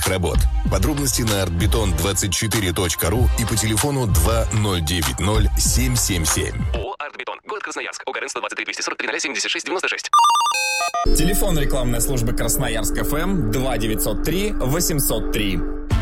работ. Подробности на artbeton24.ru и по телефону 2090-777. ООО «Артбетон». Город Красноярск. ОГРН 123 243 76 96. Телефон рекламной службы Красноярск ФМ 2903 803.